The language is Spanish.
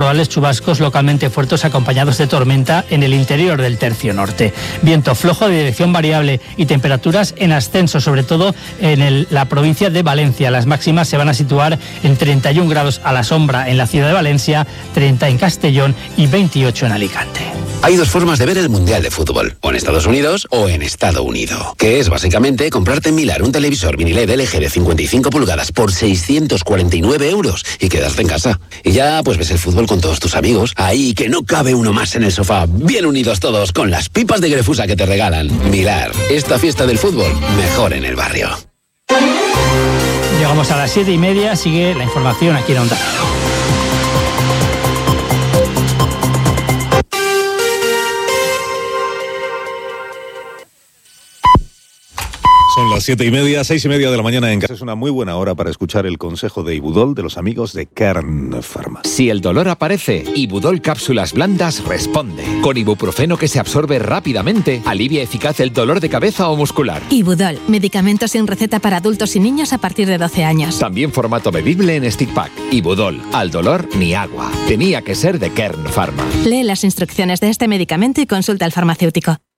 probables chubascos localmente fuertes acompañados de tormenta en el interior del tercio norte. Viento flojo de dirección variable y temperaturas en ascenso, sobre todo en la provincia de Valencia. Las máximas se van a situar en 31 grados a la sombra en la ciudad de Valencia, 30 en Castellón y 28 en Alicante. Hay dos formas de ver el Mundial de Fútbol, o en Estados Unidos o en Estado Unido, que es básicamente comprarte en Millar un televisor mini LED LG de 55 pulgadas por 649 euros y quedarte en casa. Y ya pues ves el fútbol con todos tus amigos, ahí que no cabe uno más en el sofá, bien unidos todos con las pipas de Grefusa que te regalan. Millar, esta fiesta del fútbol, mejor en el barrio. Llegamos a las 7:30, sigue la información aquí en Onda Cero. Son las 7:30, 6:30 de la mañana en casa. Es una muy buena hora para escuchar el consejo de Ibudol de los amigos de Kern Pharma. Si el dolor aparece, Ibudol Cápsulas Blandas responde. Con ibuprofeno que se absorbe rápidamente, alivia eficaz el dolor de cabeza o muscular. Ibudol, medicamento sin receta para adultos y niños a partir de 12 años. También formato bebible en stick pack. Ibudol, al dolor ni agua. Tenía que ser de Kern Pharma. Lee las instrucciones de este medicamento y consulta al farmacéutico.